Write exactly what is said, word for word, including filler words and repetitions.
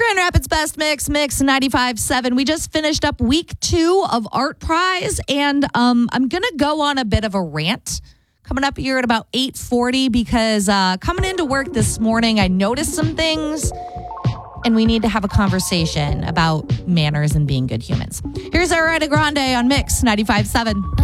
Grand Rapids Best Mix, Mix ninety-five point seven. We just finished up week two of Art Prize, and um, I'm going to go on a bit of a rant coming up here at about eight forty because uh, coming into work this morning, I noticed some things, and we need to have a conversation about manners and being good humans. Here's Ariana Grande on Mix ninety-five point seven.